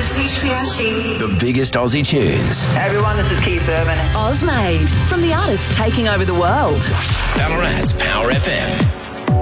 is HPSC. The biggest Aussie tunes. Hey everyone, this is Keith Urban. Ozmade, from the artists taking over the world. Ballarat's Power FM.